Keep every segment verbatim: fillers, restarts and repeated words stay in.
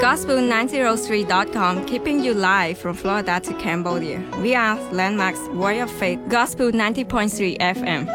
Gospel nine oh three dot com, keeping you live from Florida to Cambodia. We are Landmark's Voice of Faith, Gospel ninety point three F M.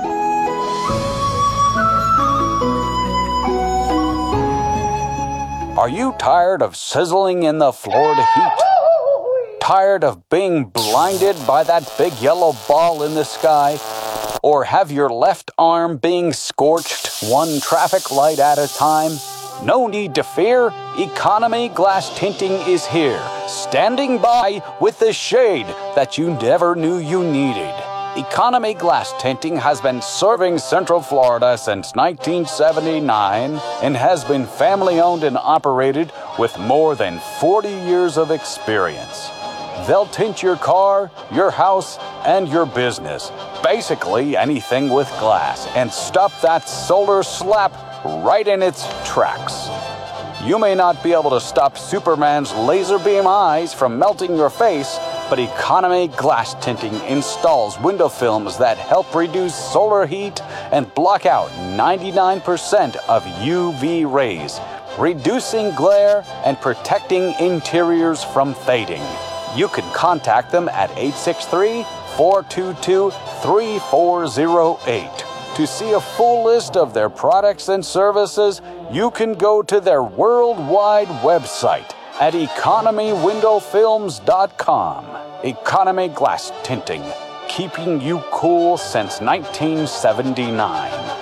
Are you tired of sizzling in the Florida heat? Tired of being blinded by that big yellow ball in the sky? Or have your left arm being scorched one traffic light at a time? No need to fear. Economy Glass Tinting is here, standing by with the shade that you never knew you needed. Economy Glass Tinting has been serving Central Florida since nineteen seventy-nine and has been family-owned and operated with more than forty years of experience. They'll tint your car, your house, and your business. Basically anything with glass, and stop that solar slap right in its tracks. You may not be able to stop Superman's laser beam eyes from melting your face, but Economy Glass Tinting installs window films that help reduce solar heat and block out ninety-nine percent of U V rays, reducing glare and protecting interiors from fading. You can contact them at eight six three, four two two, three four zero eight. To see a full list of their products and services, you can go to their worldwide website at economy window films dot com. Economy Glass Tinting, keeping you cool since nineteen seventy-nine.